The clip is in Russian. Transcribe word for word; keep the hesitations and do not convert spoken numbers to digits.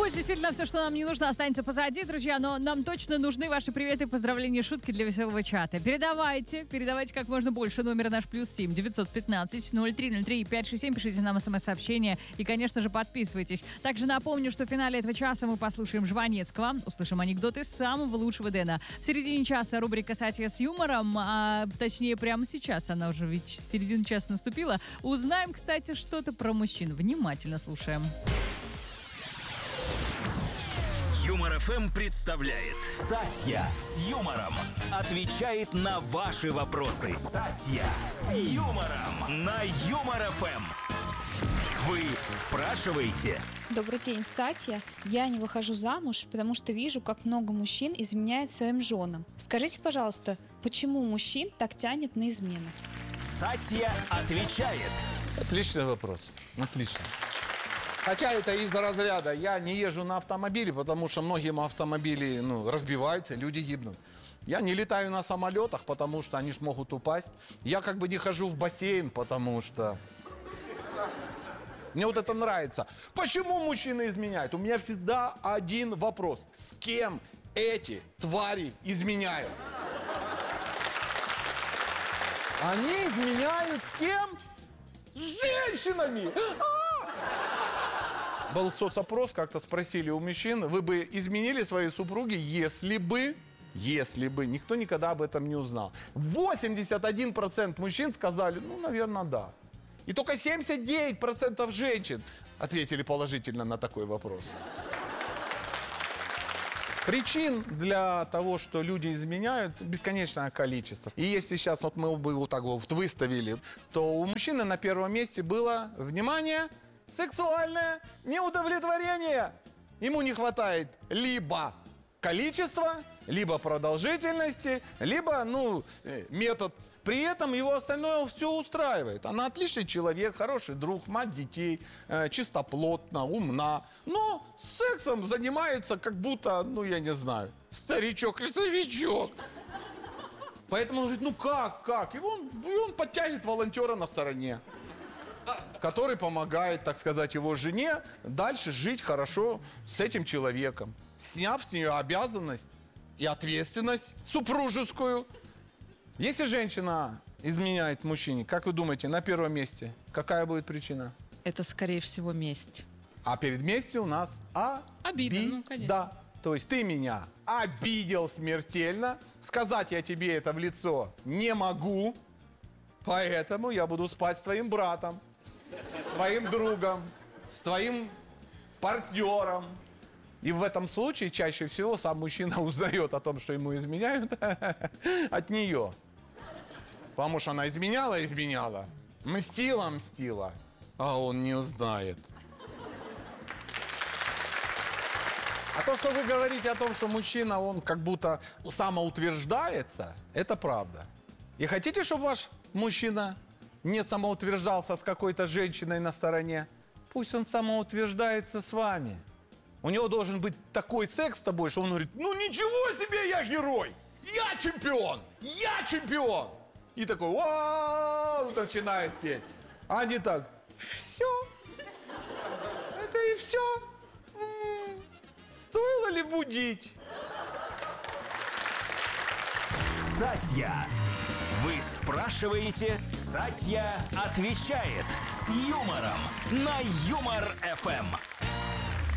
пусть действительно все, что нам не нужно, останется позади, друзья, но нам точно нужны ваши приветы, поздравления, шутки для веселого чата. Передавайте, передавайте как можно больше. Номер наш плюс семь девятьсот пятнадцать ноль три ноль три пять шесть семь. Пишите нам смс-сообщение и, конечно же, подписывайтесь. Также напомню, что в финале этого часа мы послушаем Жванецкого, услышим анекдоты самого лучшего Дэна. В середине часа рубрика «Сатья с юмором», а точнее прямо сейчас, она уже ведь середина часа наступила. Узнаем, кстати, что-то про мужчин. Внимательно слушаем. Юмор ФМ представляет Сатья с юмором. Отвечает на ваши вопросы. Сатья с юмором на Юмор ФМ. Вы спрашиваете? Добрый день, Сатья. Я не выхожу замуж, потому что вижу, как много мужчин изменяет своим женам. Скажите, пожалуйста, почему мужчин так тянет на измену? Сатья отвечает. Отличный вопрос. Отлично. Хотя это из-за разряда. Я не езжу на автомобиле, потому что многие автомобили ну, разбиваются, люди гибнут. Я не летаю на самолетах, потому что они ж могут упасть. Я как бы не хожу в бассейн, потому что... Мне вот это нравится. Почему мужчины изменяют? У меня всегда один вопрос. С кем эти твари изменяют? Они изменяют с кем? С женщинами! А! Был соцопрос, как-то спросили у мужчин, вы бы изменили своей супруге, если бы, если бы, никто никогда об этом не узнал. восемьдесят один процент мужчин сказали, ну, наверное, да. И только семьдесят девять процентов женщин ответили положительно на такой вопрос. Причин для того, что люди изменяют, бесконечное количество. И если сейчас вот мы бы вот так вот выставили, то у мужчины на первом месте было, внимание, сексуальное неудовлетворение. Ему не хватает либо количества, либо продолжительности, либо, ну, метод. При этом его остальное все устраивает. Она отличный человек, хороший друг, мать детей, э, чистоплотна, умна. Но сексом занимается как будто, ну, я не знаю, старичок-лесовичок. Поэтому он говорит, ну как, как? И он, и он подтягивает волонтера на стороне, который помогает, так сказать, его жене дальше жить хорошо с этим человеком, сняв с нее обязанность и ответственность супружескую. Если женщина изменяет мужчине, как вы думаете, на первом месте какая будет причина? Это, скорее всего, месть. А перед местью у нас а Обида, ну, конечно. Да. То есть ты меня обидел смертельно, сказать я тебе это в лицо не могу, поэтому я буду спать с твоим братом, с твоим другом, с твоим партнером. И в этом случае чаще всего сам мужчина узнает о том, что ему изменяют от нее. Потому что она изменяла, изменяла, мстила, мстила, а он не узнает. А то, что вы говорите о том, что мужчина, он как будто самоутверждается, это правда. И хотите, чтобы ваш мужчина не самоутверждался с какой-то женщиной на стороне? Пусть он самоутверждается с вами. У него должен быть такой секс с тобой, что он говорит, ну ничего себе, я герой, я чемпион, я чемпион. И такой, вау, начинает петь. А не так, все, это и все. М-м, стоило ли будить? Сатья. Вы спрашиваете, Сатья отвечает с юмором на Юмор ФМ.